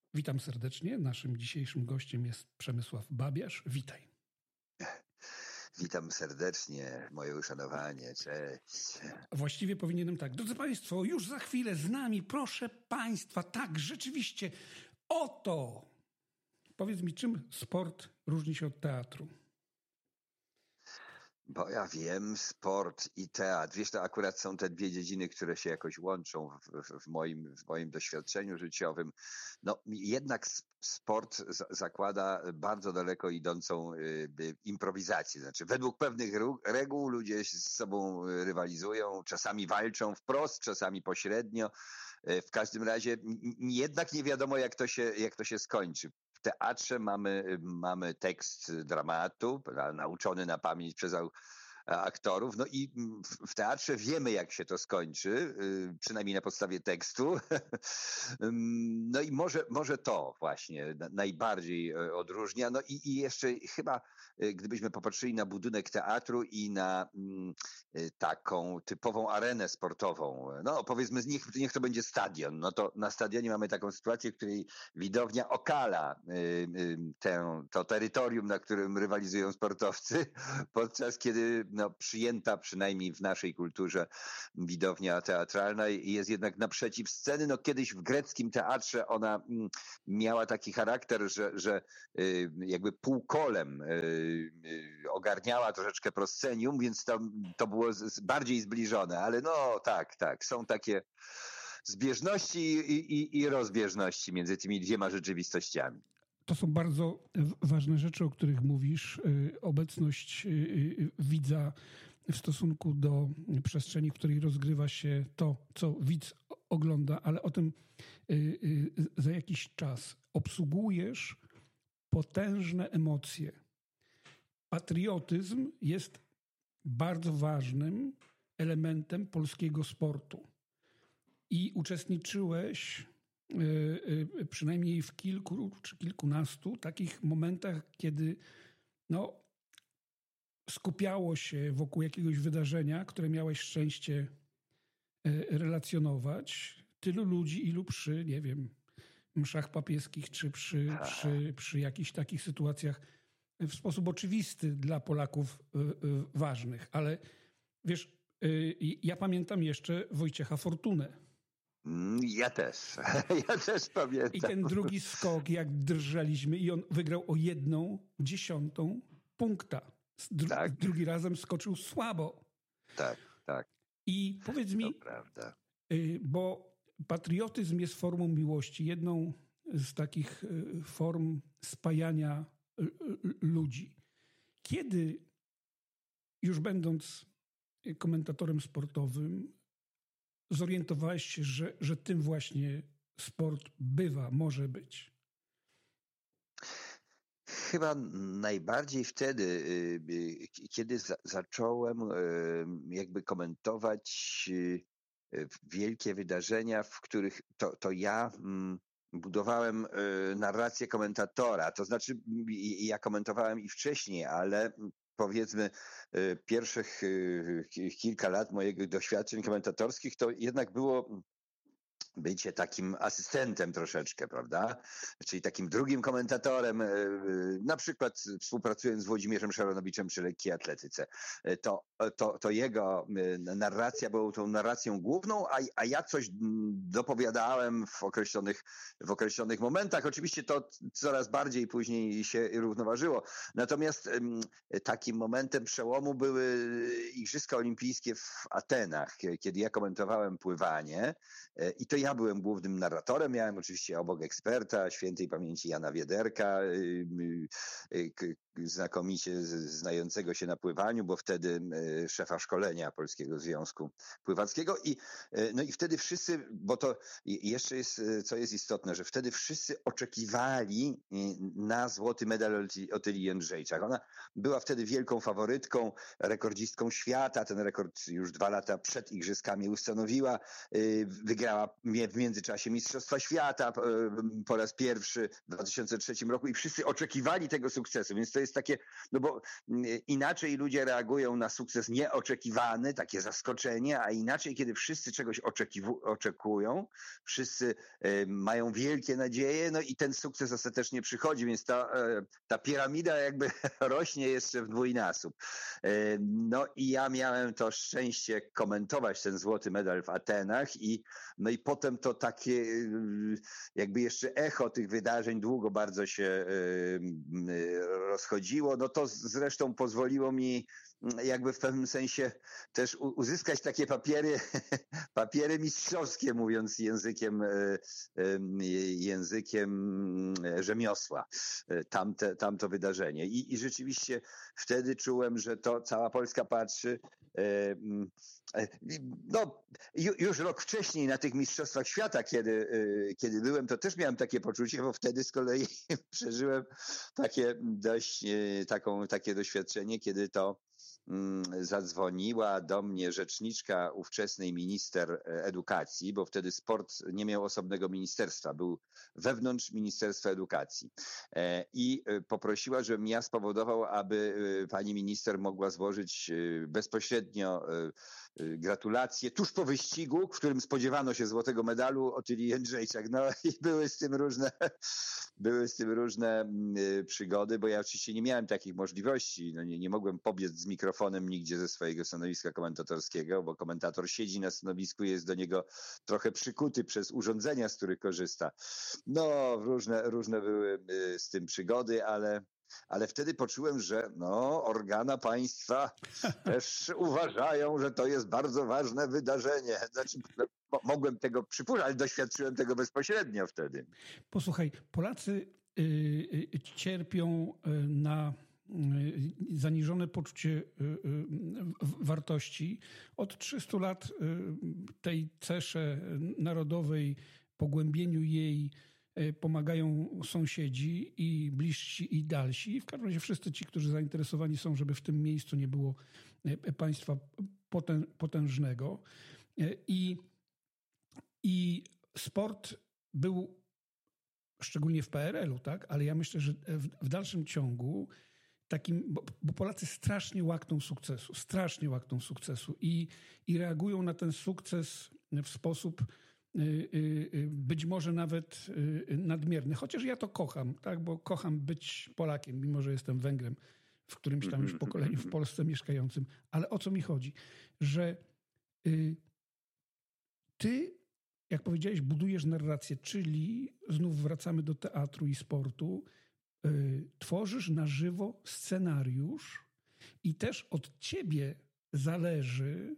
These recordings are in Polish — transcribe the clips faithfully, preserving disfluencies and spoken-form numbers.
Witam serdecznie. Naszym dzisiejszym gościem jest Przemysław Babiarz. Witaj. Witam serdecznie, moje uszanowanie, cześć. Właściwie powinienem tak. Drodzy Państwo, już za chwilę z nami, proszę Państwa, tak, rzeczywiście, oto. Powiedz mi, czym sport różni się od teatru? Bo ja wiem, sport i teatr, wiesz, to akurat są te dwie dziedziny, które się jakoś łączą w, w, w, moim, w moim doświadczeniu życiowym. No jednak sport z, zakłada bardzo daleko idącą y, y, improwizację. Znaczy według pewnych reguł ludzie z sobą rywalizują, czasami walczą wprost, czasami pośrednio. Y, w każdym razie jednak nie wiadomo, jak to się, jak to się skończy. W teatrze mamy, mamy tekst dramatu, nauczony na pamięć przez aktorów. No i w teatrze wiemy, jak się to skończy, przynajmniej na podstawie tekstu. No i może, może to właśnie najbardziej odróżnia. No i, i jeszcze chyba, gdybyśmy popatrzyli na budynek teatru i na taką typową arenę sportową, no powiedzmy, niech, niech to będzie stadion, no to na stadionie mamy taką sytuację, w której widownia okala tę, to terytorium, na którym rywalizują sportowcy, podczas kiedy no, przyjęta przynajmniej w naszej kulturze widownia teatralna jest jednak naprzeciw sceny. No kiedyś w greckim teatrze ona miała taki charakter, że, że jakby półkolem ogarniała troszeczkę proscenium, więc to, to było bardziej zbliżone, ale no tak, tak, są takie zbieżności i, i, i rozbieżności między tymi dwiema rzeczywistościami. To są bardzo ważne rzeczy, o których mówisz. Obecność widza w stosunku do przestrzeni, w której rozgrywa się to, co widz ogląda, ale o tym za jakiś czas. Obsługujesz potężne emocje. Patriotyzm jest bardzo ważnym elementem polskiego sportu. I uczestniczyłeś przynajmniej w kilku czy kilkunastu takich momentach, kiedy no, skupiało się wokół jakiegoś wydarzenia, które miałeś szczęście relacjonować. Tylu ludzi, ilu przy, nie wiem, mszach papieskich, czy przy, przy, przy jakichś takich sytuacjach w sposób oczywisty dla Polaków ważnych. Ale wiesz, ja pamiętam jeszcze Wojciecha Fortunę. Ja też. Ja też pamiętam. I ten drugi skok, jak drżeliśmy, i on wygrał o jedną dziesiątą punkta. Dru- tak. Drugi razem skoczył słabo. Tak, tak. I powiedz mi, to prawda. Bo patriotyzm jest formą miłości, jedną z takich form spajania ludzi. Kiedy, już będąc komentatorem sportowym, zorientowałeś się, że, że tym właśnie sport bywa, może być? Chyba najbardziej wtedy, kiedy zacząłem jakby komentować wielkie wydarzenia, w których to, to ja budowałem narrację komentatora. To znaczy, ja komentowałem i wcześniej, ale powiedzmy pierwszych kilka lat mojego doświadczeń komentatorskich to jednak było bycie takim asystentem troszeczkę, prawda? Czyli takim drugim komentatorem, na przykład współpracując z Włodzimierzem Szaronowiczem przy lekkiej atletyce. To, to, to jego narracja była tą narracją główną, a, a ja coś dopowiadałem w określonych, w określonych momentach. Oczywiście to coraz bardziej później się równoważyło. Natomiast takim momentem przełomu były Igrzyska Olimpijskie w Atenach, kiedy ja komentowałem pływanie i to ja byłem głównym narratorem, miałem oczywiście obok eksperta, świętej pamięci Jana Wiederka, znakomicie znającego się na pływaniu, bo wtedy szefa szkolenia Polskiego Związku Pływackiego i, no i wtedy wszyscy, bo to jeszcze jest, co jest istotne, że wtedy wszyscy oczekiwali na złoty medal Otylii Jędrzejczak. Ona była wtedy wielką faworytką, rekordzistką świata, ten rekord już dwa lata przed igrzyskami ustanowiła, wygrała w międzyczasie Mistrzostwa Świata po raz pierwszy w dwa tysiące trzecim roku i wszyscy oczekiwali tego sukcesu, więc to jest takie, no bo inaczej ludzie reagują na sukces nieoczekiwany, takie zaskoczenie, a inaczej, kiedy wszyscy czegoś oczekiwu- oczekują, wszyscy y, mają wielkie nadzieje, no i ten sukces ostatecznie przychodzi, więc ta, y, ta piramida jakby rośnie jeszcze w dwójnasób. Y, no i ja miałem to szczęście komentować ten złoty medal w Atenach i no i potem to takie y, jakby jeszcze echo tych wydarzeń długo bardzo się y, y, rozchodziło, no to zresztą pozwoliło mi jakby w pewnym sensie też uzyskać takie papiery, papiery mistrzowskie, mówiąc językiem, językiem rzemiosła, tamte, tamto wydarzenie. I, I rzeczywiście wtedy czułem, że to cała Polska patrzy. No, już rok wcześniej na tych Mistrzostwach Świata, kiedy, kiedy byłem, to też miałem takie poczucie, bo wtedy z kolei przeżyłem takie dość, taką, takie doświadczenie, kiedy to zadzwoniła do mnie rzeczniczka ówczesnej minister edukacji, bo wtedy sport nie miał osobnego ministerstwa, był wewnątrz Ministerstwa Edukacji i poprosiła, żebym ja spowodował, aby pani minister mogła złożyć bezpośrednio gratulacje tuż po wyścigu, w którym spodziewano się złotego medalu Otylii Jędrzejczak. No i były z tym różne, były z tym różne przygody, bo ja oczywiście nie miałem takich możliwości. No nie, nie mogłem pobiec z mikrofonem nigdzie ze swojego stanowiska komentatorskiego, bo komentator siedzi na stanowisku, jest do niego trochę przykuty przez urządzenia, z których korzysta. No, różne, różne były z tym przygody, ale Ale wtedy poczułem, że no, organa państwa też uważają, że to jest bardzo ważne wydarzenie. Znaczy, mogłem tego przypuszczać, ale doświadczyłem tego bezpośrednio wtedy. Posłuchaj, Polacy y, y, cierpią na y, zaniżone poczucie y, y, wartości. Od trzystu lat y, tej cesze narodowej, pogłębieniu jej pomagają sąsiedzi i bliżsi i dalsi. W każdym razie wszyscy ci, którzy zainteresowani są, żeby w tym miejscu nie było państwa potę, potężnego. I, I sport był szczególnie w P R L u, tak? Ale ja myślę, że w, w dalszym ciągu takim, bo, bo Polacy strasznie łakną sukcesu, strasznie łakną sukcesu i, i reagują na ten sukces w sposób być może nawet nadmierny. Chociaż ja to kocham, tak? Bo kocham być Polakiem, mimo że jestem Węgrem w którymś tam już pokoleniu w Polsce mieszkającym. Ale o co mi chodzi? Że ty, jak powiedziałeś, budujesz narrację, czyli znów wracamy do teatru i sportu, tworzysz na żywo scenariusz i też od ciebie zależy,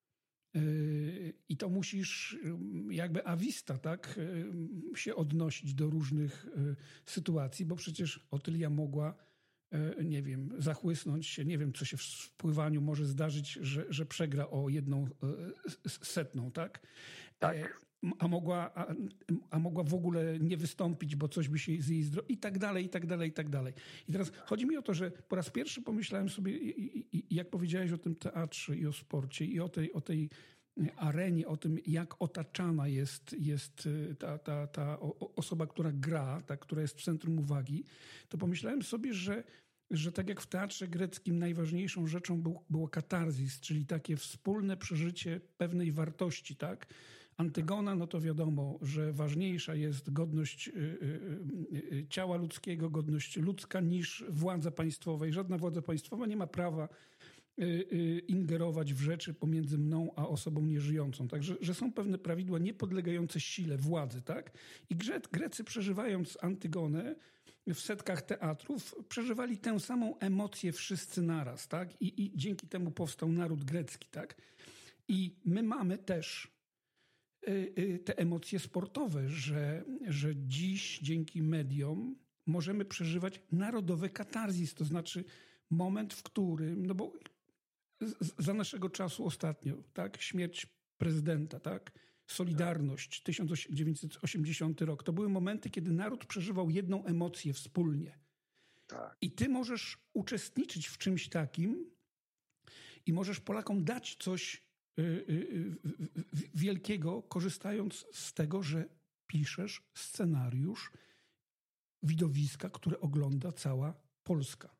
i to musisz jakby a vista, tak, się odnosić do różnych sytuacji, bo przecież Otylia mogła, nie wiem, zachłysnąć się, nie wiem, co się w pływaniu może zdarzyć, że, że przegra o jedną setną, tak? Tak. A mogła, a, a mogła w ogóle nie wystąpić, bo coś by się z jej zdro... i tak dalej, i tak dalej, i tak dalej. I teraz chodzi mi o to, że po raz pierwszy pomyślałem sobie, i, i, jak powiedziałeś o tym teatrze i o sporcie i o tej, o tej arenie, o tym, jak otaczana jest, jest ta, ta, ta osoba, która gra, ta, która jest w centrum uwagi, to pomyślałem sobie, że że tak jak w teatrze greckim najważniejszą rzeczą był, było katarzis, czyli takie wspólne przeżycie pewnej wartości, tak? Antygona, no to wiadomo, że ważniejsza jest godność y, y, y, ciała ludzkiego, godność ludzka niż władza państwowa. I żadna władza państwowa nie ma prawa y, y, ingerować w rzeczy pomiędzy mną a osobą nieżyjącą. Także że są pewne prawidła niepodlegające sile władzy, tak? I Gre- Grecy, przeżywając Antygonę w setkach teatrów, przeżywali tę samą emocję wszyscy naraz, tak? I, i dzięki temu powstał naród grecki, tak? I my mamy też te emocje sportowe, że, że dziś dzięki mediom możemy przeżywać narodowy katarzis, to znaczy moment, w którym, no bo z, za naszego czasu ostatnio, tak, śmierć prezydenta, tak, Solidarność, tysiąc dziewięćset osiemdziesiąty rok, to były momenty, kiedy naród przeżywał jedną emocję wspólnie. Tak. I ty możesz uczestniczyć w czymś takim i możesz Polakom dać coś wielkiego, korzystając z tego, że piszesz scenariusz widowiska, które ogląda cała Polska.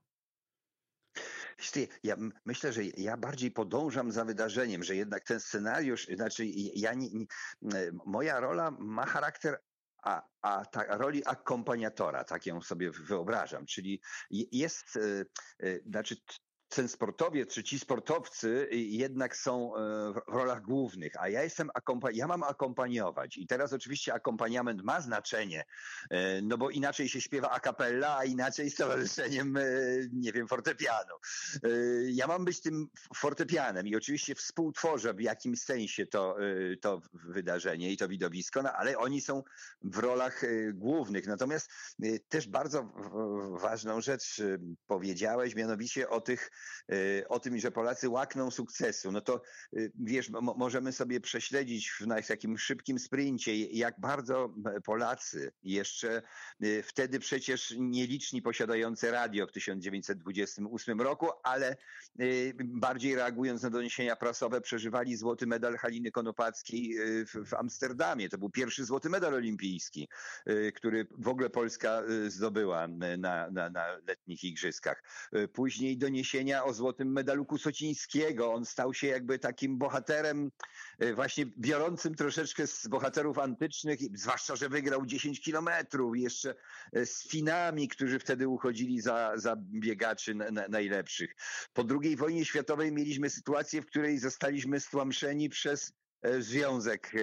Ja myślę, że ja bardziej podążam za wydarzeniem, że jednak ten scenariusz, znaczy ja nie, nie, moja rola ma charakter A, a ta roli akompaniatora, tak ją sobie wyobrażam, czyli jest, znaczy ten sportowiec, czy ci sportowcy jednak są w rolach głównych, a ja jestem, ja mam akompaniować. I teraz oczywiście akompaniament ma znaczenie, no bo inaczej się śpiewa a cappella, a inaczej z towarzyszeniem, nie wiem, fortepianu. Ja mam być tym fortepianem i oczywiście współtworzę w jakimś sensie to, to wydarzenie i to widowisko, no ale oni są w rolach głównych. Natomiast też bardzo ważną rzecz powiedziałeś, mianowicie o tych o tym, że Polacy łakną sukcesu, no to wiesz, mo- możemy sobie prześledzić w takim szybkim sprincie, jak bardzo Polacy jeszcze wtedy przecież nieliczni posiadający radio w tysiąc dziewięćset dwudziestym ósmym roku, ale bardziej reagując na doniesienia prasowe, przeżywali złoty medal Haliny Konopackiej w, w Amsterdamie. To był pierwszy złoty medal olimpijski, który w ogóle Polska zdobyła na, na, na letnich igrzyskach. Później doniesienia o złotym medalu Kusocińskiego. On stał się jakby takim bohaterem właśnie biorącym troszeczkę z bohaterów antycznych, zwłaszcza, że wygrał dziesięć kilometrów jeszcze z Finami, którzy wtedy uchodzili za, za biegaczy na, na, najlepszych. Po drugiej wojnie światowej mieliśmy sytuację, w której zostaliśmy stłamszeni przez Związek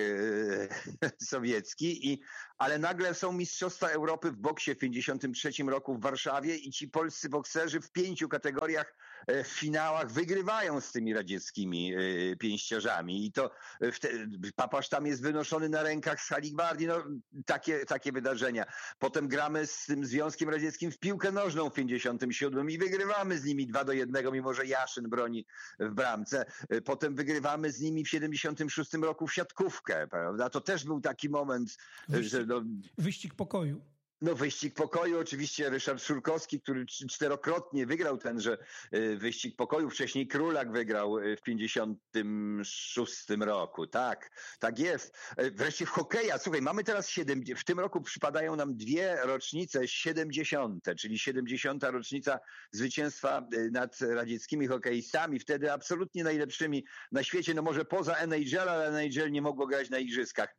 Sowiecki, i, ale nagle są Mistrzostwa Europy w boksie w pięćdziesiątym trzecim roku w Warszawie i ci polscy bokserzy w pięciu kategoriach w finałach wygrywają z tymi radzieckimi pięściarzami i to papież tam jest wynoszony na rękach z hali gwardii, no takie, takie wydarzenia. Potem gramy z tym Związkiem Radzieckim w piłkę nożną w pięćdziesiątym siódmym i wygrywamy z nimi dwa do jednego, mimo że Jaszyn broni w bramce. Potem wygrywamy z nimi w siedemdziesiątym szóstym roku w siatkówkę, prawda? To też był taki moment, wyścig, że no, wyścig pokoju. No wyścig pokoju, oczywiście Ryszard Szurkowski, który czterokrotnie wygrał tenże wyścig pokoju. Wcześniej Królak wygrał w pięćdziesiątym szóstym roku. Tak, tak jest. Wreszcie w hokeja. Słuchaj, mamy teraz siedem, w tym roku przypadają nam dwie rocznice siedemdziesiąte, czyli siedemdziesiąta rocznica zwycięstwa nad radzieckimi hokeistami. Wtedy absolutnie najlepszymi na świecie, no może poza N H L, ale N H L nie mogło grać na igrzyskach.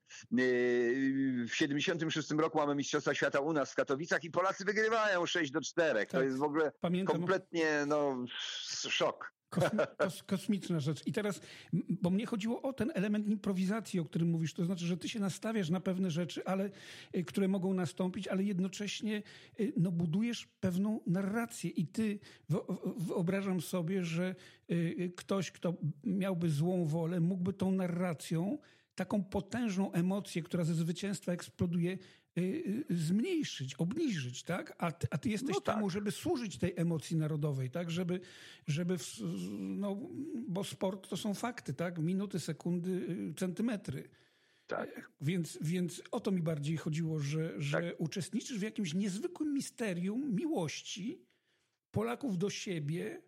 W siedemdziesiątym szóstym roku mamy Mistrzostwa Świata u nas w Katowicach i Polacy wygrywają sześć do czterech. Tak. To jest w ogóle Pamiętam. kompletnie no, szok. Kosmi kos kosmiczna rzecz. I teraz, bo mnie chodziło o ten element improwizacji, o którym mówisz, to znaczy, że ty się nastawiasz na pewne rzeczy, ale, które mogą nastąpić, ale jednocześnie no, budujesz pewną narrację i ty, wyobrażam sobie, że ktoś, kto miałby złą wolę, mógłby tą narracją taką potężną emocję, która ze zwycięstwa eksploduje, zmniejszyć, obniżyć, tak? A ty, a ty jesteś no tak. temu, żeby służyć tej emocji narodowej, tak? Żeby, żeby w, no, bo sport to są fakty, tak? Minuty, sekundy, centymetry. Tak. Więc, więc o to mi bardziej chodziło, że, że tak. uczestniczysz w jakimś niezwykłym misterium miłości Polaków do siebie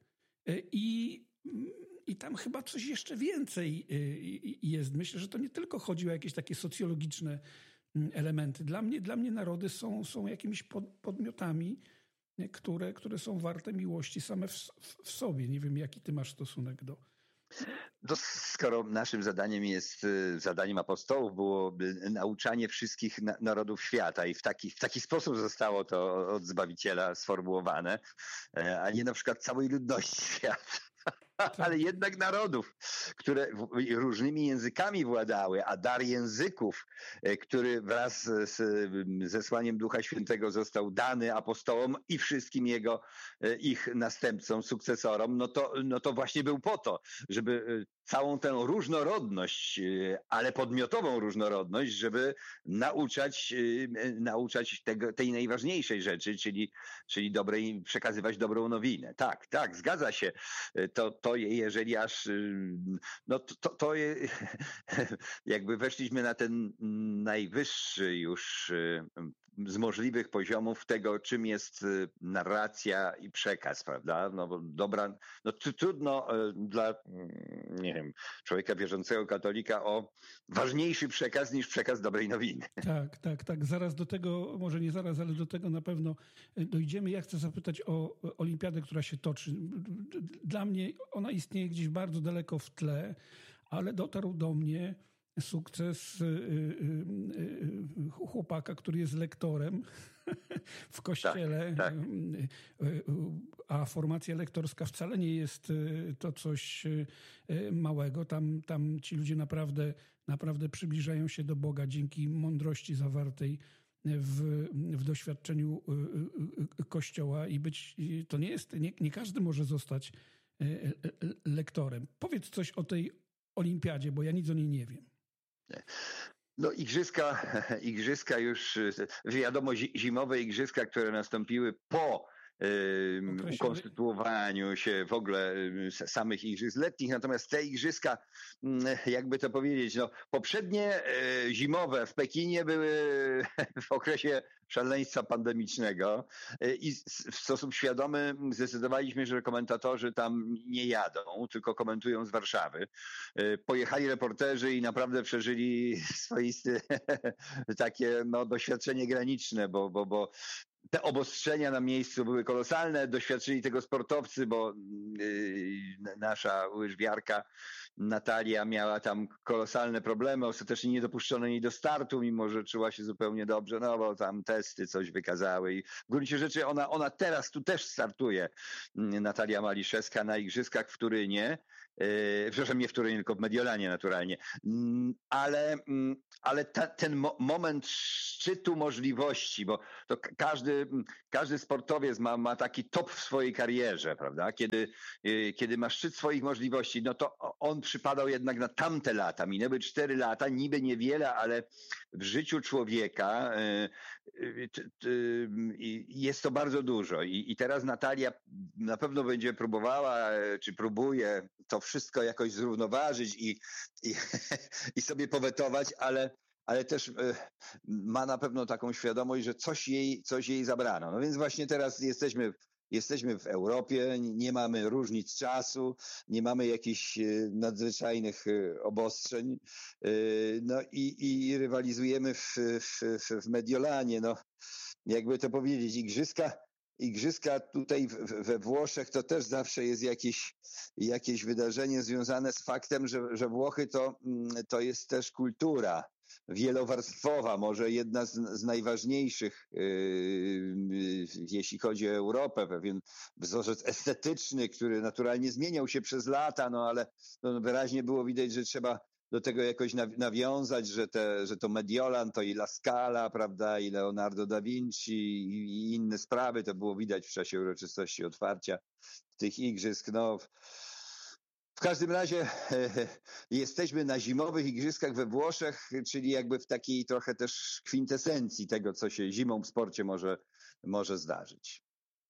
i I tam chyba coś jeszcze więcej jest. Myślę, że to nie tylko chodzi o jakieś takie socjologiczne elementy. Dla mnie, dla mnie narody są, są jakimiś pod, podmiotami, które, które są warte miłości same w, w sobie. Nie wiem, jaki ty masz stosunek do... No, skoro naszym zadaniem jest, zadaniem apostołów było nauczanie wszystkich narodów świata i w taki, w taki sposób zostało to od Zbawiciela sformułowane, a nie na przykład całej ludności świata. Ale jednak narodów, które różnymi językami władały, a dar języków, który wraz z zesłaniem Ducha Świętego został dany apostołom i wszystkim jego, ich następcom, sukcesorom, no to, no to właśnie był po to, żeby całą tę różnorodność, ale podmiotową różnorodność, żeby nauczać, nauczać tego, tej najważniejszej rzeczy, czyli, czyli dobrej, przekazywać dobrą nowinę. Tak, tak, zgadza się. To, to jeżeli aż, no to, to, to jakby weszliśmy na ten najwyższy już z możliwych poziomów tego, czym jest narracja i przekaz, prawda? No bo dobra, no trudno dla, nie wiem, człowieka wierzącego katolika o ważniejszy przekaz niż przekaz dobrej nowiny. Tak, tak, tak. Zaraz do tego, może nie zaraz, ale do tego na pewno dojdziemy. Ja chcę zapytać o olimpiadę, która się toczy. Dla mnie ona istnieje gdzieś bardzo daleko w tle, ale dotarł do mnie sukces chłopaka, który jest lektorem w kościele, tak, tak. A formacja lektorska wcale nie jest to coś małego. Tam, tam ci ludzie naprawdę, naprawdę przybliżają się do Boga dzięki mądrości zawartej w, w doświadczeniu Kościoła i być, to nie jest, nie, nie każdy może zostać lektorem. Powiedz coś o tej olimpiadzie, bo ja nic o niej nie wiem. No igrzyska, igrzyska już, wiadomo, zimowe igrzyska, które nastąpiły po Określony. ukonstytuowaniu się w ogóle samych igrzysk letnich. Natomiast te igrzyska, jakby to powiedzieć, no poprzednie zimowe w Pekinie były w okresie szaleństwa pandemicznego i w sposób świadomy zdecydowaliśmy, że komentatorzy tam nie jadą, tylko komentują z Warszawy. Pojechali reporterzy i naprawdę przeżyli swoiste takie no, doświadczenie graniczne, bo, bo, bo te obostrzenia na miejscu były kolosalne, doświadczyli tego sportowcy, bo yy, nasza łyżwiarka Natalia miała tam kolosalne problemy, ostatecznie nie dopuszczono jej do startu, mimo że czuła się zupełnie dobrze, no bo tam testy coś wykazały i w gruncie rzeczy ona, ona teraz tu też startuje, Natalia Maliszewska na igrzyskach w Turynie. Yy, przepraszam, nie w Turynie, tylko w Mediolanie naturalnie. Yy, ale ale ta, ten mo- moment szczytu możliwości, bo to każdy, każdy sportowiec ma, ma taki top w swojej karierze, prawda? Kiedy, yy, kiedy ma szczyt swoich możliwości, no to on przypadał jednak na tamte lata. Minęły cztery lata, niby niewiele, ale w życiu człowieka yy, jest to bardzo dużo. I, i teraz Natalia na pewno będzie próbowała, czy próbuje to wszystko jakoś zrównoważyć i, i, i sobie powetować, ale, ale też ma na pewno taką świadomość, że coś jej, coś jej zabrano. No więc właśnie teraz jesteśmy Jesteśmy w Europie, nie mamy różnic czasu, nie mamy jakichś nadzwyczajnych obostrzeń, no i, i rywalizujemy w, w, w Mediolanie. No, jakby to powiedzieć, igrzyska, igrzyska tutaj we Włoszech to też zawsze jest jakieś, jakieś wydarzenie związane z faktem, że, że Włochy to, to jest też kultura wielowarstwowa, może jedna z, z najważniejszych, yy, jeśli chodzi o Europę, pewien wzorzec estetyczny, który naturalnie zmieniał się przez lata, no ale no, wyraźnie było widać, że trzeba do tego jakoś nawiązać, że, te, że to Mediolan, to i La Scala, prawda, i Leonardo da Vinci i, i inne sprawy, to było widać w czasie uroczystości otwarcia tych igrzysk, no. W każdym razie e, jesteśmy na zimowych igrzyskach we Włoszech, czyli jakby w takiej trochę też kwintesencji tego, co się zimą w sporcie może, może zdarzyć.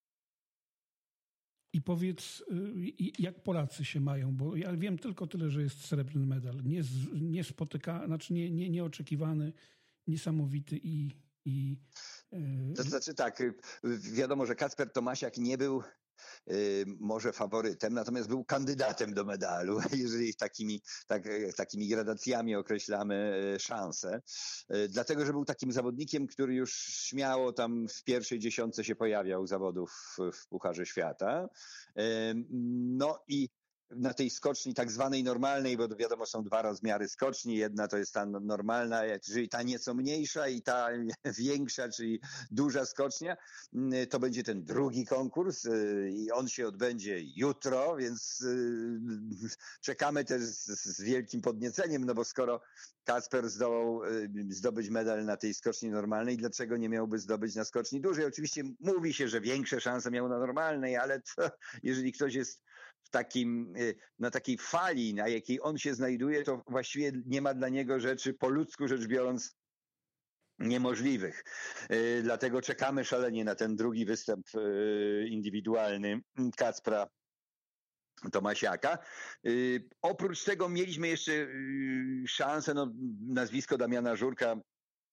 I powiedz, jak Polacy się mają, bo ja wiem tylko tyle, że jest srebrny medal. Nie, nie spotyka, znaczy nie, nie, nieoczekiwany, niesamowity i... i yy... To znaczy tak, wiadomo, że Kacper Tomasiak nie był może faworytem, natomiast był kandydatem do medalu, jeżeli takimi, tak, takimi gradacjami określamy szanse. Dlatego, że był takim zawodnikiem, który już śmiało tam w pierwszej dziesiątce się pojawiał zawodów w, w Pucharze Świata. No i na tej skoczni tak zwanej normalnej, bo wiadomo, są dwa rozmiary skoczni. Jedna to jest ta normalna, czyli ta nieco mniejsza i ta większa, czyli duża skocznia. To będzie ten drugi konkurs i on się odbędzie jutro, więc czekamy też z wielkim podnieceniem, no bo skoro Kacper zdołał zdobyć medal na tej skoczni normalnej, dlaczego nie miałby zdobyć na skoczni dużej? Oczywiście mówi się, że większe szanse miał na normalnej, ale to, jeżeli ktoś jest w takim, na takiej fali, na jakiej on się znajduje, to właściwie nie ma dla niego rzeczy, po ludzku rzecz biorąc, niemożliwych. Dlatego czekamy szalenie na ten drugi występ indywidualny Kacpra Tomasiaka. Oprócz tego mieliśmy jeszcze szansę, no, nazwisko Damiana Żurka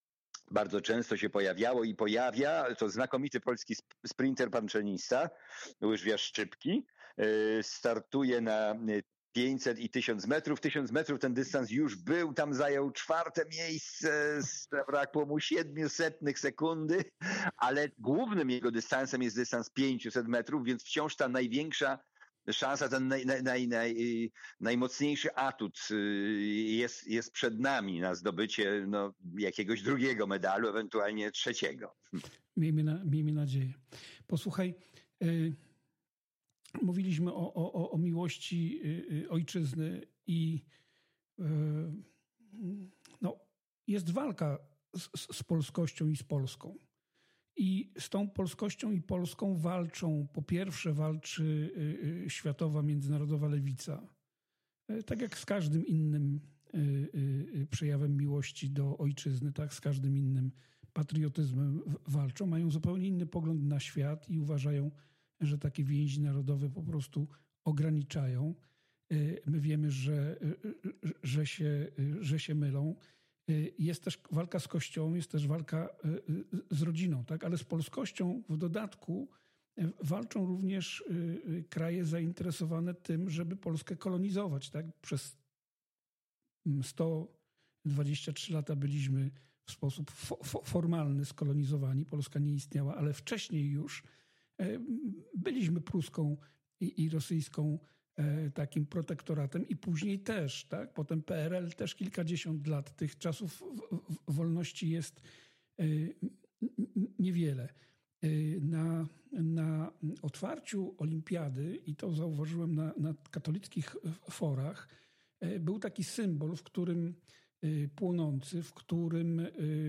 bardzo często się pojawiało i pojawia, to znakomity polski sprinter, pan Czenista, łyżwiarz szczypki, startuje na pięćset i tysiąc metrów. tysiąc metrów ten dystans już był, tam zajął czwarte miejsce, zabrakło mu siedmiusetnych sekundy, ale głównym jego dystansem jest dystans pięćset metrów, więc wciąż ta największa szansa, ten naj, naj, naj, naj, najmocniejszy atut jest, jest przed nami na zdobycie no, jakiegoś drugiego medalu, ewentualnie trzeciego. Miejmy, na, miejmy nadzieję. Posłuchaj, y, mówiliśmy o, o, o miłości y, ojczyzny i y, no, jest walka z, z polskością i z Polską. I z tą polskością i Polską walczą, po pierwsze walczy światowa, międzynarodowa lewica. Tak jak z każdym innym przejawem miłości do ojczyzny, tak z każdym innym patriotyzmem walczą. Mają zupełnie inny pogląd na świat i uważają, że takie więzi narodowe po prostu ograniczają. My wiemy, że, że, się, że się mylą. Jest też walka z Kościołem, jest też walka z rodziną, tak? Ale z polskością w dodatku walczą również kraje zainteresowane tym, żeby Polskę kolonizować. Tak? Przez sto dwadzieścia trzy lata byliśmy w sposób fo- formalny skolonizowani. Polska nie istniała, ale wcześniej już byliśmy pruską i, i rosyjską takim protektoratem i później też, tak? Potem P R L też kilkadziesiąt lat. Tych czasów wolności jest niewiele. Na, na otwarciu olimpiady, i to zauważyłem na, na katolickich forach, był taki symbol, w którym płonący, w którym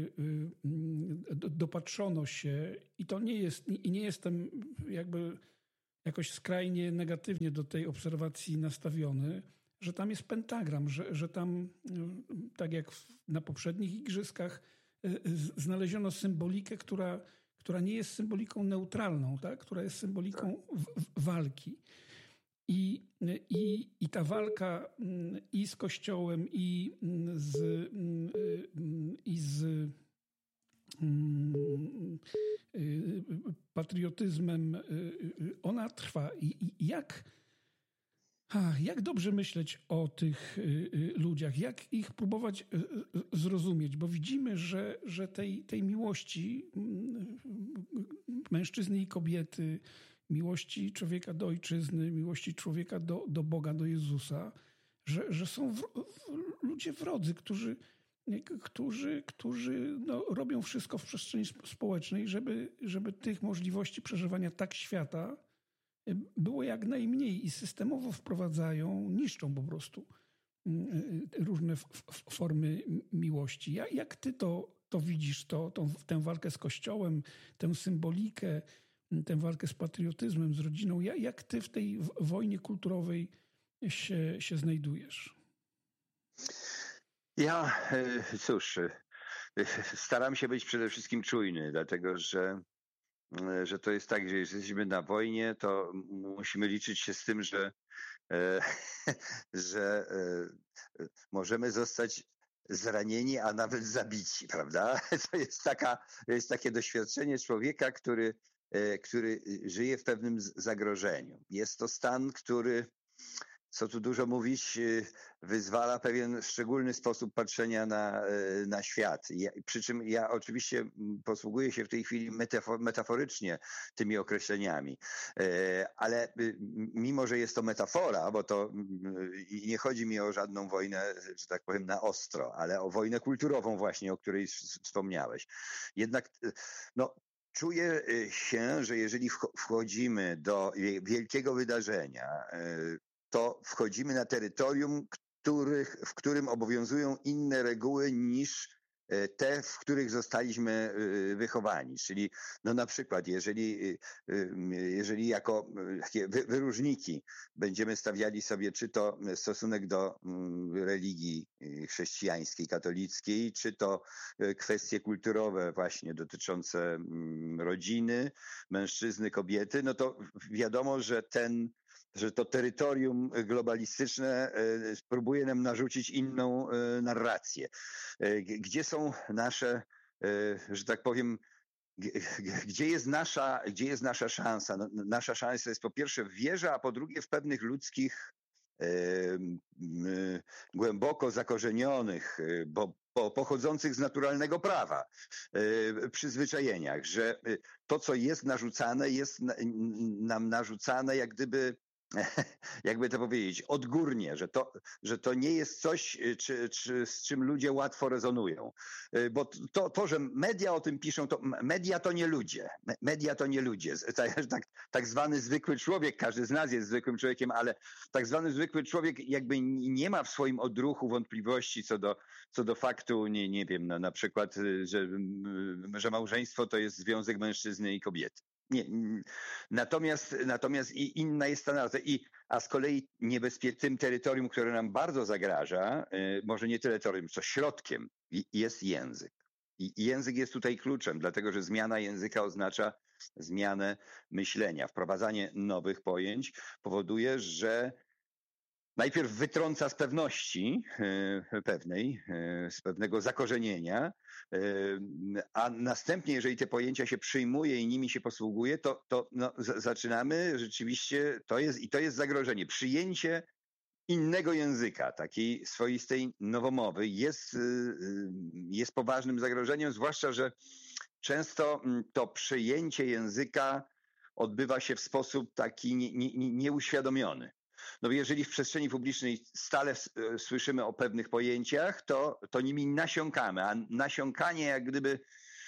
dopatrzono się, i to nie jest, i nie jestem jakby jakoś skrajnie negatywnie do tej obserwacji nastawiony, że tam jest pentagram, że, że tam, tak jak na poprzednich igrzyskach, znaleziono symbolikę, która, która nie jest symboliką neutralną, tak? Która jest symboliką w, w walki. I, i, I ta walka i z Kościołem, i z, i z patriotyzmem, ona trwa. I jak, jak dobrze myśleć o tych ludziach, jak ich próbować zrozumieć, bo widzimy, że, że tej, tej miłości mężczyzny i kobiety, miłości człowieka do ojczyzny, miłości człowieka do, do Boga, do Jezusa, że, że są w, w, ludzie wrodzy, którzy którzy, którzy no, robią wszystko w przestrzeni społecznej, żeby, żeby tych możliwości przeżywania tak świata było jak najmniej i systemowo wprowadzają, niszczą po prostu różne f- f- formy miłości. Jak, jak ty to, to widzisz, to, tą, tę walkę z Kościołem, tę symbolikę, tę walkę z patriotyzmem, z rodziną? Jak, jak ty w tej wojnie kulturowej się, się znajdujesz? Ja, cóż, staram się być przede wszystkim czujny, dlatego że, że to jest tak, że jeżeli jesteśmy na wojnie, to musimy liczyć się z tym, że, że możemy zostać zranieni, a nawet zabici, prawda? To jest taka, to jest takie doświadczenie człowieka, który, który żyje w pewnym zagrożeniu. Jest to stan, który, co tu dużo mówić, wyzwala pewien szczególny sposób patrzenia na, na świat. Ja, przy czym ja oczywiście posługuję się w tej chwili metafor, metaforycznie tymi określeniami, ale mimo, że jest to metafora, bo to i nie chodzi mi o żadną wojnę, że tak powiem, na ostro, ale o wojnę kulturową właśnie, o której wspomniałeś. Jednak no, czuję się, że jeżeli wchodzimy do wielkiego wydarzenia, to wchodzimy na terytorium, których, w którym obowiązują inne reguły niż te, w których zostaliśmy wychowani. Czyli no na przykład, jeżeli, jeżeli jako takie wyróżniki będziemy stawiali sobie czy to stosunek do religii chrześcijańskiej, katolickiej, czy to kwestie kulturowe właśnie dotyczące rodziny, mężczyzny, kobiety, no to wiadomo, że ten że to terytorium globalistyczne próbuje nam narzucić inną narrację. Gdzie są nasze że tak powiem, gdzie jest nasza, gdzie jest nasza szansa? No, nasza szansa jest po pierwsze w wierze, a po drugie w pewnych ludzkich, głęboko zakorzenionych, bo, bo pochodzących z naturalnego prawa, przyzwyczajeniach, że to, co jest narzucane, jest nam narzucane jak gdyby, jakby to powiedzieć, odgórnie, że to, że to nie jest coś, czy, czy, z czym ludzie łatwo rezonują. Bo to, to, że media o tym piszą, to media to nie ludzie. Media to nie ludzie. Tak, tak, tak zwany zwykły człowiek, każdy z nas jest zwykłym człowiekiem, ale tak zwany zwykły człowiek jakby nie ma w swoim odruchu wątpliwości co do, co do faktu, nie, nie wiem, no, na przykład, że, że małżeństwo to jest związek mężczyzny i kobiety. Nie. Natomiast, natomiast i inna jest ta nazwa. I, a z kolei niebezpie- tym terytorium, które nam bardzo zagraża, y, może nie terytorium, co środkiem, i, jest język. I, I język jest tutaj kluczem, dlatego że zmiana języka oznacza zmianę myślenia. Wprowadzanie nowych pojęć powoduje, że najpierw wytrąca z pewności y, pewnej, y, z pewnego zakorzenienia, a następnie, jeżeli te pojęcia się przyjmuje i nimi się posługuje, to, to no, z, zaczynamy rzeczywiście, to jest, i to jest zagrożenie. Przyjęcie innego języka, takiej swoistej nowomowy jest, jest poważnym zagrożeniem, zwłaszcza, że często to przyjęcie języka odbywa się w sposób taki nie, nie, nieuświadomiony. No jeżeli w przestrzeni publicznej stale słyszymy o pewnych pojęciach, to, to nimi nasiąkamy, a nasiąkanie jak gdyby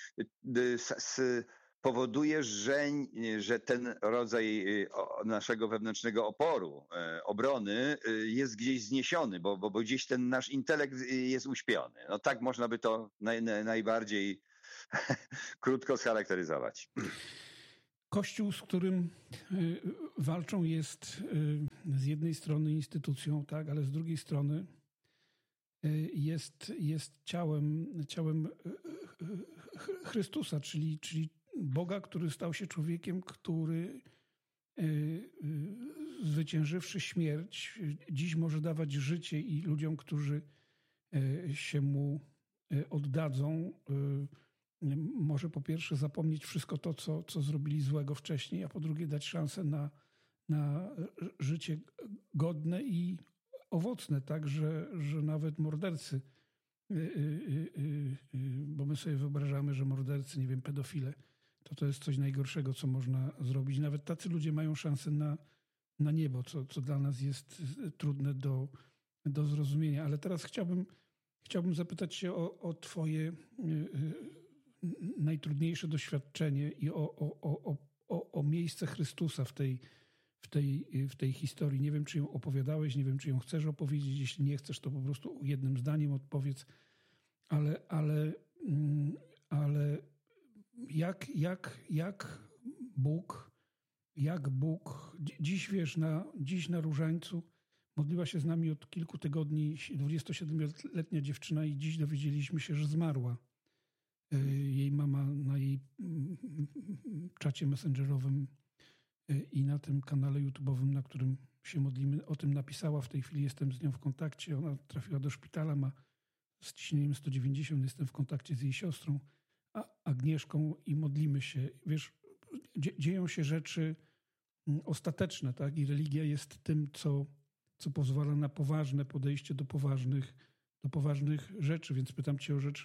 powoduje, że, że ten rodzaj naszego wewnętrznego oporu, obrony jest gdzieś zniesiony, bo, bo, bo gdzieś ten nasz intelekt jest uśpiony. No tak można by to naj, najbardziej krótko scharakteryzować. Kościół, z którym walczą, jest z jednej strony instytucją, tak, ale z drugiej strony jest, jest ciałem, ciałem Chrystusa, czyli, czyli Boga, który stał się człowiekiem, który zwyciężywszy śmierć, dziś może dawać życie i ludziom, którzy się mu oddadzą, może po pierwsze zapomnieć wszystko to, co, co zrobili złego wcześniej, a po drugie dać szansę na, na życie godne i owocne, tak, że, że nawet mordercy, bo my sobie wyobrażamy, że mordercy, nie wiem, pedofile, to to jest coś najgorszego, co można zrobić. Nawet tacy ludzie mają szansę na, na niebo, co, co dla nas jest trudne do, do zrozumienia. Ale teraz chciałbym, chciałbym zapytać się o, o twoje najtrudniejsze doświadczenie i o, o, o, o, o miejsce Chrystusa w tej, w, tej, w tej historii. Nie wiem, czy ją opowiadałeś, nie wiem, czy ją chcesz opowiedzieć. Jeśli nie chcesz, to po prostu jednym zdaniem odpowiedz. Ale, ale, ale jak, jak, jak Bóg, jak Bóg, dziś wiesz, na, dziś na Różańcu modliła się z nami od kilku tygodni dwudziestosiedmioletnia dziewczyna i dziś dowiedzieliśmy się, że zmarła. Jej mama na jej czacie messengerowym i na tym kanale YouTube'owym, na którym się modlimy, o tym napisała. W tej chwili jestem z nią w kontakcie. Ona trafiła do szpitala, ma z ciśnieniem sto dziewięćdziesiąt. Jestem w kontakcie z jej siostrą Agnieszką i modlimy się. Wiesz, dzieją się rzeczy ostateczne, tak? I religia jest tym, co, co pozwala na poważne podejście do poważnych, do poważnych rzeczy. Więc pytam cię o rzecz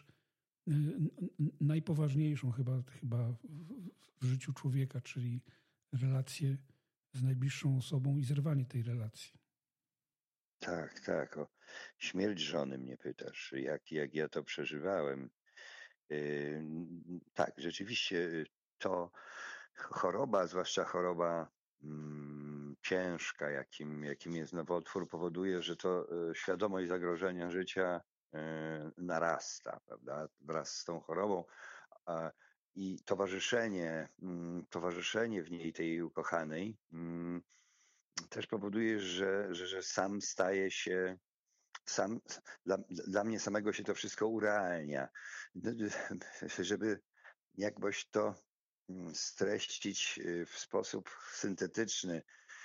najpoważniejszą chyba, chyba w życiu człowieka, czyli relacje z najbliższą osobą i zerwanie tej relacji. Tak, tak. O śmierć żony mnie pytasz, jak, jak ja to przeżywałem. Yy, tak, rzeczywiście to choroba, zwłaszcza choroba mm, ciężka, jakim, jakim jest nowotwór, powoduje, że to y, świadomość zagrożenia życia y, narasta, prawda, wraz z tą chorobą. A, i towarzyszenie, mm, towarzyszenie w niej tej ukochanej mm, też powoduje, że, że, że sam staje się, sam, dla, dla mnie samego się to wszystko urealnia. Żeby jakbyś to streścić w sposób syntetyczny,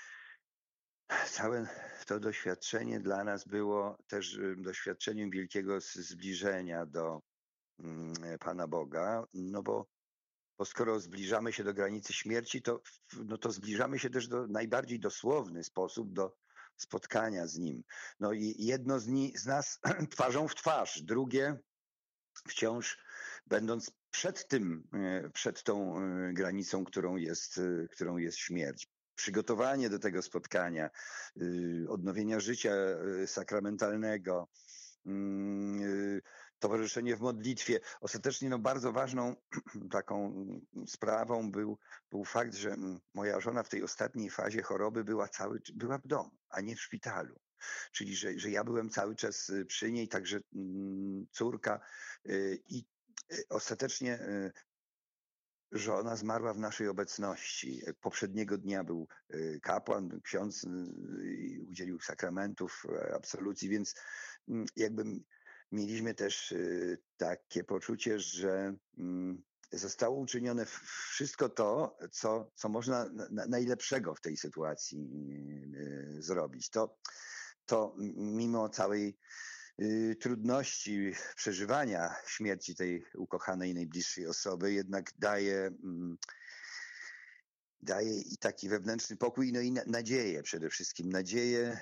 całe to doświadczenie dla nas było też doświadczeniem wielkiego zbliżenia do, Pana Boga, no bo, bo skoro zbliżamy się do granicy śmierci, to, no to zbliżamy się też do najbardziej dosłowny sposób do spotkania z Nim. No i jedno z, ni, z nas twarzą w twarz, drugie wciąż będąc przed tym, przed tą granicą, którą jest, którą jest śmierć. Przygotowanie do tego spotkania, odnowienia życia sakramentalnego, towarzyszenie w modlitwie. Ostatecznie no, bardzo ważną taką sprawą był, był fakt, że moja żona w tej ostatniej fazie choroby była, cały, była w domu, a nie w szpitalu. Czyli, że, że ja byłem cały czas przy niej, także córka i ostatecznie żona zmarła w naszej obecności. Poprzedniego dnia był kapłan, ksiądz udzielił sakramentów, absolucji, więc jakby mieliśmy też takie poczucie, że zostało uczynione wszystko to, co, co można najlepszego w tej sytuacji zrobić. To, to mimo całej trudności przeżywania śmierci tej ukochanej, najbliższej osoby, jednak daje, daje i taki wewnętrzny pokój, no i nadzieję przede wszystkim. Nadzieję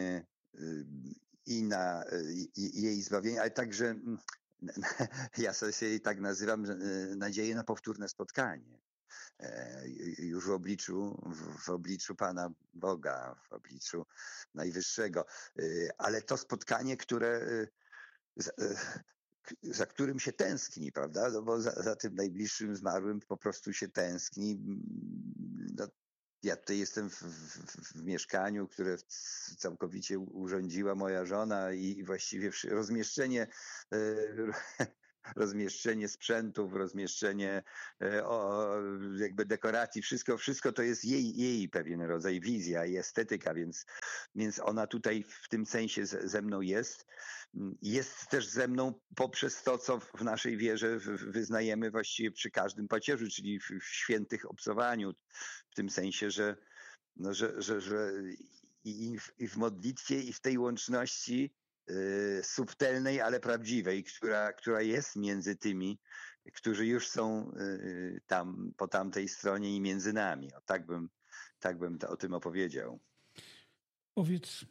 i na i jej zbawienie, ale także ja sobie tak nazywam, nadzieję na powtórne spotkanie. Już w obliczu, w obliczu Pana Boga, w obliczu Najwyższego. Ale to spotkanie, które, za, za którym się tęskni, prawda? No bo za, za tym najbliższym zmarłym po prostu się tęskni. No, ja tutaj jestem w, w, w mieszkaniu, które całkowicie urządziła moja żona i właściwie rozmieszczenie rozmieszczenie sprzętów, rozmieszczenie o, jakby dekoracji, wszystko, wszystko to jest jej, jej pewien rodzaj wizja i estetyka, więc, więc ona tutaj w tym sensie ze, ze mną jest. Jest też ze mną poprzez to, co w naszej wierze wyznajemy właściwie przy każdym pacierzu, czyli w, w świętych obcowaniu, w tym sensie, że, no, że, że, że i, i w modlitwie, i w tej łączności subtelnej, ale prawdziwej, która, która jest między tymi, którzy już są tam, po tamtej stronie i między nami. O, tak bym, tak bym to, o tym opowiedział. Powiedz,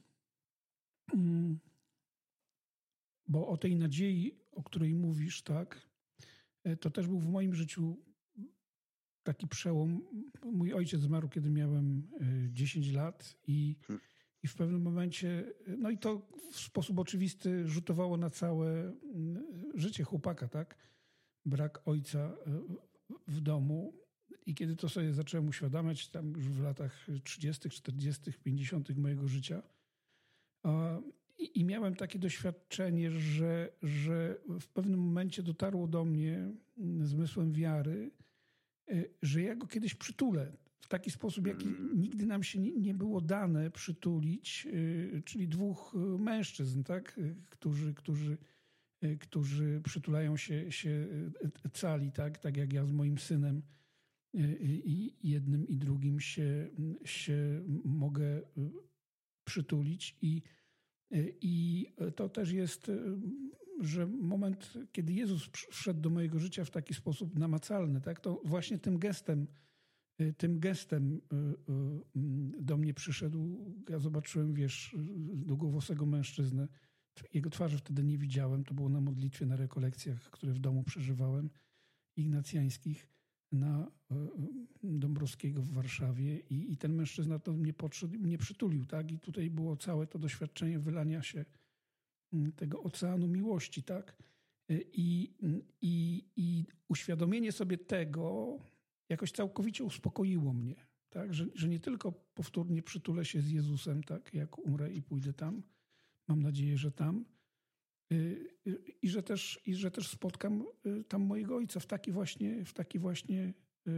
bo o tej nadziei, o której mówisz, tak, to też był w moim życiu taki przełom. Mój ojciec zmarł, kiedy miałem dziesięć lat i hmm. I w pewnym momencie, no i to w sposób oczywisty rzutowało na całe życie chłopaka, tak? Brak ojca w domu. I kiedy to sobie zacząłem uświadamiać, tam już w latach trzydziestych, czterdziestych, pięćdziesiątych mojego życia, i, i miałem takie doświadczenie, że, że w pewnym momencie dotarło do mnie zmysłem wiary, że ja go kiedyś przytulę. W taki sposób, jaki nigdy nam się nie było dane przytulić, czyli dwóch mężczyzn, tak? którzy, którzy, którzy przytulają się, się cali, tak? Tak jak ja z moim synem i jednym i drugim się, się mogę przytulić. I, i to też jest, że moment, kiedy Jezus wszedł do mojego życia w taki sposób namacalny, tak? To właśnie tym gestem Tym gestem do mnie przyszedł. Ja zobaczyłem, wiesz, długowłosego mężczyznę. Jego twarzy wtedy nie widziałem. To było na modlitwie, na rekolekcjach, które w domu przeżywałem, ignacjańskich, na Dąbrowskiego w Warszawie. I, i ten mężczyzna to mnie podszedł i mnie przytulił, tak? I tutaj było całe to doświadczenie wylania się tego oceanu miłości, tak? I, i, i uświadomienie sobie tego jakoś całkowicie uspokoiło mnie, tak? Że, że nie tylko powtórnie przytulę się z Jezusem, tak? Jak umrę i pójdę tam, mam nadzieję, że tam, i że też, i że też spotkam tam mojego ojca w taki właśnie, w taki właśnie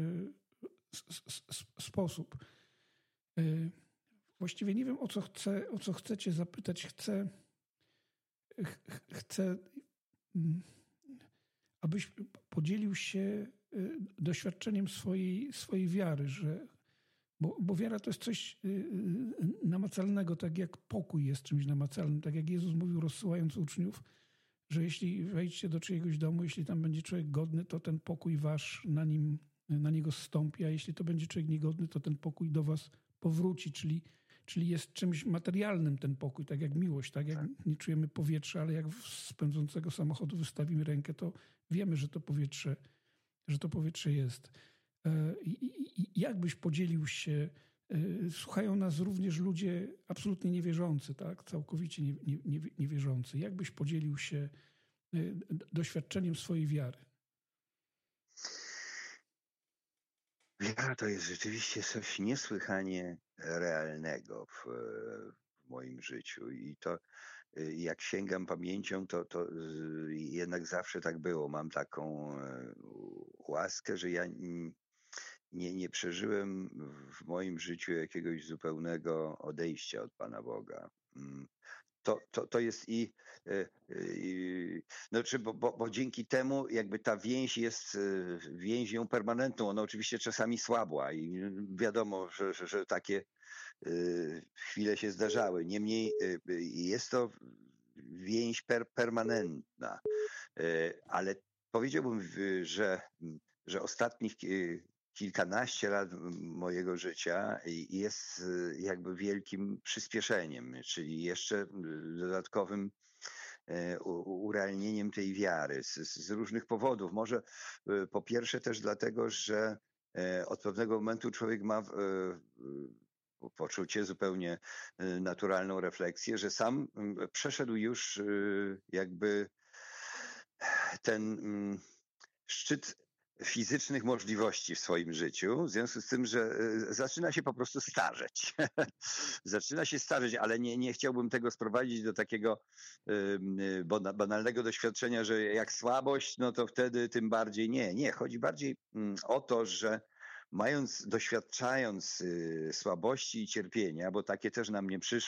sposób. Właściwie nie wiem, o co chcę, o co chcecie zapytać. Chcę, ch- chcę, abyś podzielił się doświadczeniem swojej, swojej wiary, że, bo, bo wiara to jest coś namacalnego, tak jak pokój jest czymś namacalnym, tak jak Jezus mówił, rozsyłając uczniów, że jeśli wejdziecie do czyjegoś domu, jeśli tam będzie człowiek godny, to ten pokój wasz na nim, na niego zstąpi, a jeśli to będzie człowiek niegodny, to ten pokój do was powróci, czyli, czyli jest czymś materialnym ten pokój, tak jak miłość, tak jak nie czujemy powietrza, ale jak z pędzącego samochodu wystawimy rękę, to wiemy, że to powietrze, że to powietrze jest. I, i, i jak byś podzielił się, słuchają nas również ludzie absolutnie niewierzący, tak? Całkowicie nie, nie, nie, niewierzący. Jak byś podzielił się doświadczeniem swojej wiary? Wiara to jest rzeczywiście coś niesłychanie realnego w, w moim życiu i to jak sięgam pamięcią, to, to jednak zawsze tak było. Mam taką łaskę, że ja nie, nie przeżyłem w moim życiu jakiegoś zupełnego odejścia od Pana Boga. To, to, to jest i, i znaczy, bo, bo, bo dzięki temu jakby ta więź jest więzią permanentną. Ona oczywiście czasami słabła i wiadomo, że, że, że takie chwile się zdarzały. Niemniej jest to więź per, permanentna. Ale powiedziałbym, że, że ostatnich kilkanaście lat mojego życia jest jakby wielkim przyspieszeniem, czyli jeszcze dodatkowym urealnieniem tej wiary z, z różnych powodów. Może po pierwsze też dlatego, że od pewnego momentu człowiek ma poczucie, zupełnie naturalną refleksję, że sam przeszedł już jakby ten szczyt fizycznych możliwości w swoim życiu, w związku z tym, że zaczyna się po prostu starzeć. zaczyna się starzeć, ale nie, nie chciałbym tego sprowadzić do takiego banalnego doświadczenia, że jak słabość, no to wtedy tym bardziej nie. Nie, chodzi bardziej o to, że mając, doświadczając słabości i cierpienia, bo takie też na mnie przyszło,